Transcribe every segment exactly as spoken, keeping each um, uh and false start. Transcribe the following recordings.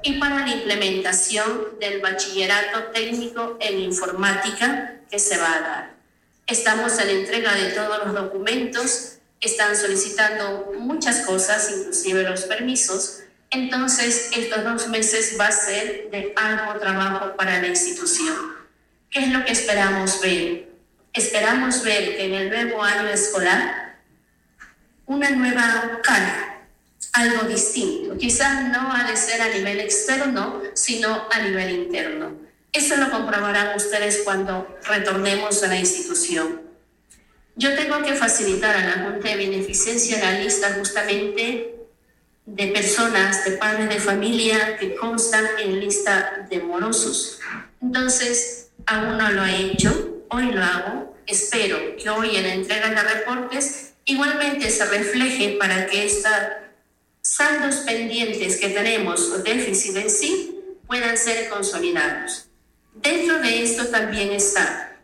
y para la implementación del bachillerato técnico en informática que se va a dar. Estamos en la entrega de todos los documentos, están solicitando muchas cosas, inclusive los permisos. Entonces, estos dos meses va a ser de arduo trabajo para la institución. ¿Qué es lo que esperamos ver? Esperamos ver que en el nuevo año escolar una nueva cara, algo distinto. Quizás no ha de ser a nivel externo, sino a nivel interno. Eso lo comprobarán ustedes cuando retornemos a la institución. Yo tengo que facilitar a la Junta de Beneficencia la lista justamente de personas, de padres de familia que constan en lista de morosos. Entonces, aún no lo he hecho, hoy lo hago. Espero que hoy en la entrega de reportes igualmente se refleje para que estos saldos pendientes que tenemos o déficit en sí puedan ser consolidados. Dentro de esto también está,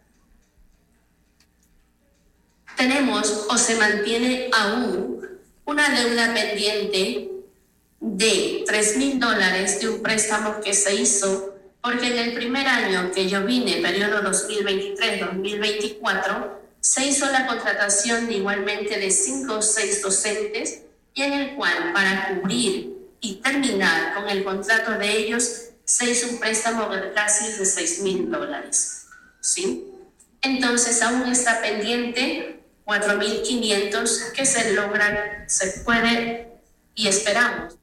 tenemos o se mantiene aún una deuda pendiente de tres mil dólares de un préstamo que se hizo porque en el primer año que yo vine, periodo dos mil veintitrés dos mil veinticuatro, se hizo la contratación de igualmente de cinco o seis docentes y en el cual para cubrir y terminar con el contrato de ellos se hizo un préstamo de casi de seis mil dólares. ¿Sí? Entonces aún está pendiente cuatro mil quinientos que se logran, se puede y esperamos